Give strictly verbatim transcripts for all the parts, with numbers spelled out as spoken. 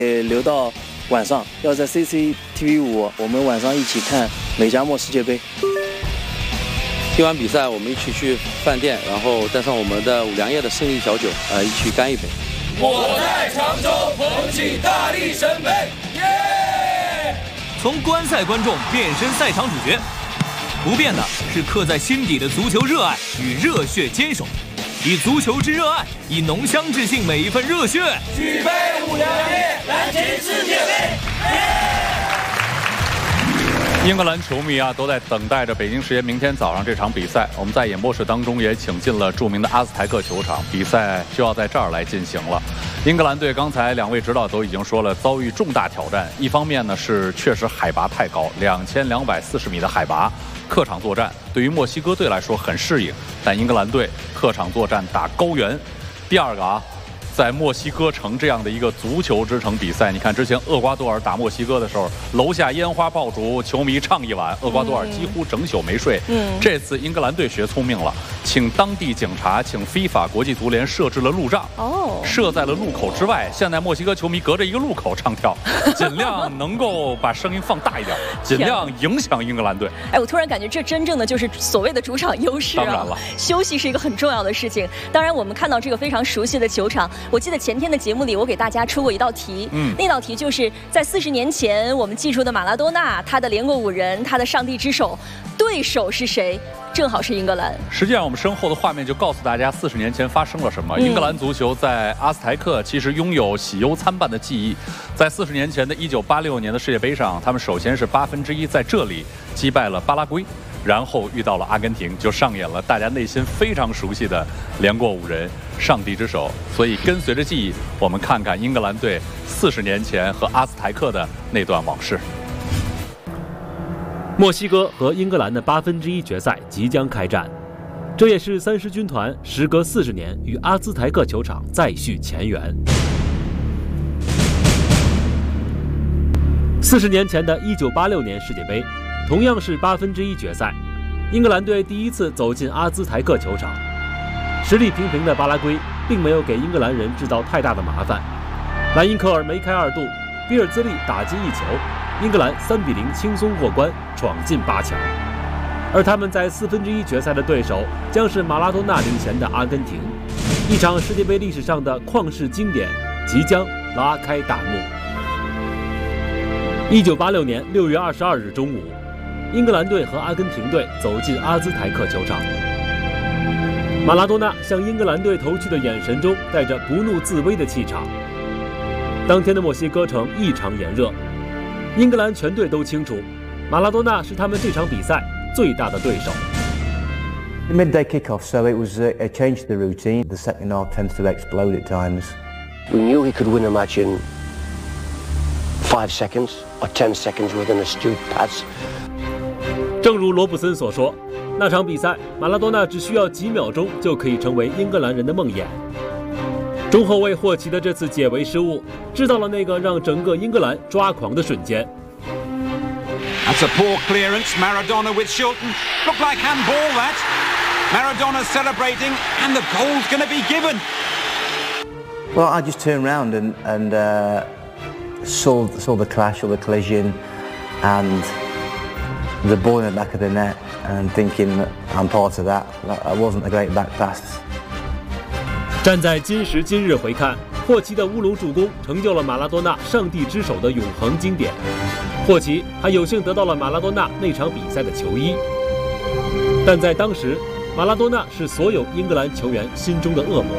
呃，留到晚上，要在 C C T V 五，我们晚上一起看美加墨世界杯。 听完比赛，我们一起去饭店，然后带上我们的五粮液的胜利小酒，呃，一起干一杯。 我在常州捧起大力神杯，耶！ 从观赛观众变身赛场主角，不变的是刻在心底的足球热爱与热血坚守。以足球之热爱，以浓香致敬每一份热血。 举杯五粮液，蓝旗世界杯！ 英格兰球迷啊，都在等待着北京时间明天早上这场比赛。我们在演播室当中也请进了著名的阿斯台克球场，比赛就要在这儿来进行了。英格兰队刚才两位指导都已经说了，遭遇重大挑战。一方面呢是确实海拔太高，两千两百四十米的海拔。客场作战对于墨西哥队来说很适应，但英格兰队客场作战打高原。第二个啊，在墨西哥城这样的一个足球之城比赛，你看之前厄瓜多尔打墨西哥的时候，楼下烟花爆竹，球迷唱一晚，厄瓜多尔几乎整宿没睡。嗯，这次英格兰队学聪明了，请当地警察，请 FIFA 国际足联设置了路障，哦，设在了路口之外。现在墨西哥球迷隔着一个路口唱跳，尽量能够把声音放大一点，尽量影响英格兰队。 哎，我突然感觉这真正的就是所谓的主场优势啊！ 当然了， 休息是一个很重要的事情。当然，我们看到这个非常熟悉的球场，我记得前天的节目里，我给大家出过一道题，嗯，那道题就是在四十年前我们记住的马拉多纳，他的连过五人，他的上帝之手，对手是谁？正好是英格兰。 实际上，我们身后的画面就告诉大家，四十年前发生了什么。嗯、英格兰足球在阿斯台克其实拥有喜忧参半的记忆。在四十年前的一九八六年的世界杯上，他们首先是八分之一在这里击败了巴拉圭，然后遇到了阿根廷，就上演了大家内心非常熟悉的连过五人、上帝之手。所以，跟随着记忆，我们看看英格兰队四十年前和阿斯台克的那段往事。 墨西哥和英格兰的八分之一决赛即将开战，这也是三狮军团时隔四十年与阿兹台克球场再续前缘。四十年前的一九八六年世界杯，同样是八分之一决赛，英格兰队第一次走进阿兹台克球场。实力平平的巴拉圭并没有给英格兰人制造太大的麻烦，莱因克尔梅开二度，比尔兹利打进一球。英格兰三比零轻松过关，闯进八强。而他们在四分之一决赛的对手将是马拉多纳领衔的阿根廷，一场世界杯历史上的旷世经典即将拉开大幕。一九八六年六月二十二日中午，英格兰队和阿根廷队走进阿兹台克球场。马拉多纳向英格兰队投去的眼神中带着不怒自威的气场。当天的墨西哥城异常炎热。英格兰全队都清楚，马拉多纳是他们这场比赛最大的对手。 The midday kickoff, so it was a, a change to the routine. The second half tends to explode at times. We knew he could win a match in five seconds or ten seconds with an astute pass. 正如罗布森所说，那场比赛马拉多纳只需要几秒钟就可以成为英格兰人的梦魇。中后卫霍奇的这次解围失误，制造了那个让整个英格兰抓狂的瞬间。 That's a poor clearance. Maradona with Shilton. Looked like handball that. Maradona's celebrating, and the goal's going to be given. Well, I just turned round and and uh, saw saw the clash or the collision, and the ball in the back of the net, and thinking that I'm part of that. That wasn't a great back pass. 站在今时今日回看，霍奇的乌龙助攻成就了马拉多纳上帝之手的永恒经典。霍奇还有幸得到了马拉多纳那场比赛的球衣，但在当时，马拉多纳是所有英格兰球员心中的恶魔。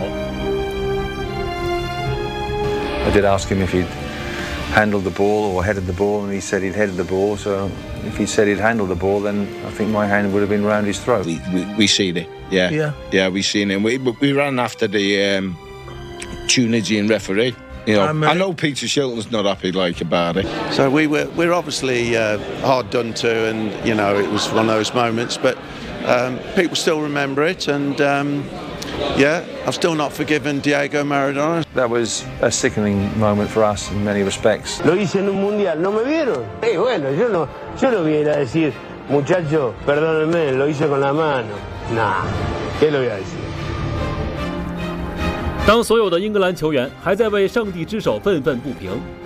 I did ask him if he'd handled the ball or headed the ball, and he said he'd headed the ball. So if he said he'd handled the ball, then I think my hand would have been round his throat. We, we, we seen it, yeah, yeah, yeah. We seen it. We we ran after the um, Tunisian referee. You know, um, I know Peter Shilton's not happy like about it. So we were we're obviously uh, hard done to, and you know it was one of those moments. But um, people still remember it, and um, yeah, I've still not forgiven Diego Maradona. That was a sickening moment for us in many respects. Lo hice en un mundial, ¿no me vieron? Eh, bueno, yo no, yo no voy a ir a decir, muchacho, perdónenme, lo hice con la mano. Nah, ¿qué lo voy a decir? 当所有的英格兰球员还在为上帝之手愤愤不平，